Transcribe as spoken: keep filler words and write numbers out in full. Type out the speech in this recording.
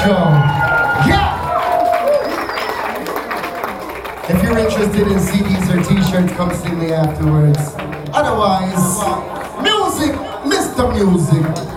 show. Yeah! If you're interested in C Ds or t-shirts, come see me afterwards. Otherwise, music, Mister Music.